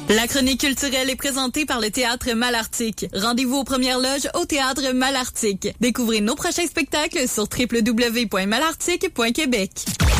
La chronique culturelle est présentée par le Théâtre Malartic. Rendez-vous aux premières loges au Théâtre Malartic. Découvrez nos prochains spectacles sur www.malartic.québec.